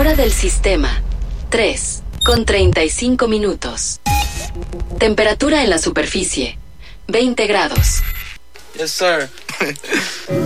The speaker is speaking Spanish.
Hora del sistema, 3:35. Temperatura en la superficie, 20 grados. Yes, sir.